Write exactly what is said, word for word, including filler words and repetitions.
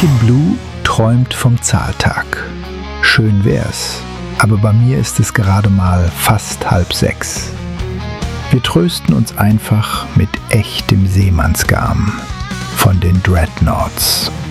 in Blue träumt vom Zahltag. Schön wär's, aber bei mir ist es gerade mal fast halb sechs. Wir trösten uns einfach mit echtem Seemannsgarn von den Dreadnoughts.